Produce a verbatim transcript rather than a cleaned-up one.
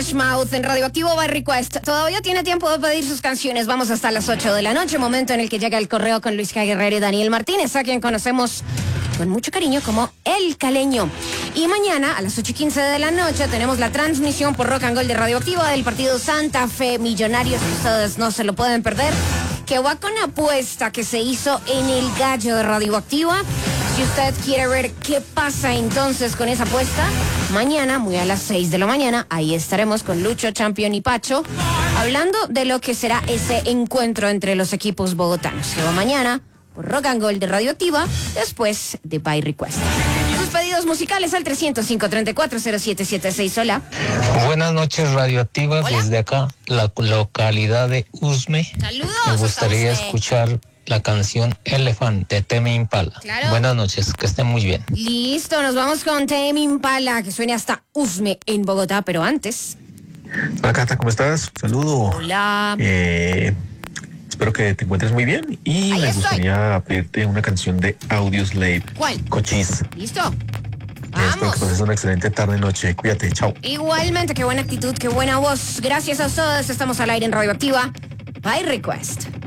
Mouth en Radioactivo by Request. Todavía tiene tiempo de pedir sus canciones. Vamos hasta las ocho de la noche, momento en el que llega el correo con Luis K. Guerrero y Daniel Martínez, a quien conocemos con mucho cariño como El Caleño. Y mañana a las ocho y quince de la noche tenemos la transmisión por Rock and Gold de Radioactiva del partido Santa Fe Millonarios. Ustedes no se lo pueden perder, que va con apuesta que se hizo en el Gallo de Radioactiva. Si usted quiere ver qué pasa entonces con esa apuesta, mañana, muy a las seis de la mañana, ahí estaremos con Lucho, Champion y Pacho, hablando de lo que será ese encuentro entre los equipos bogotanos. Que va mañana por Rock and Gold de Radioactiva, después de By Request. Sus pedidos musicales al trescientos cinco, treinta y cuatro, cero siete siete seis. Hola. Buenas noches, Radioactivas. Hola. Desde acá, la localidad de Usme. Saludos. Me gustaría hasta Usme. escuchar la canción Elephant de Tame Impala. Claro. Buenas noches, que estén muy bien. Listo, nos vamos con Tame Impala, que suene hasta Usme en Bogotá, pero antes... Hola Cata, ¿cómo estás? Saludo. Hola. Eh, espero que te encuentres muy bien y Ahí me estoy. gustaría pedirte una canción de Audioslave. ¿Cuál? Cochise. ¿Listo? Espero que Vamos. pases una excelente tarde noche. Cuídate, chao. Igualmente, qué buena actitud, qué buena voz. Gracias a ustedes, estamos al aire en Radioactiva by Request.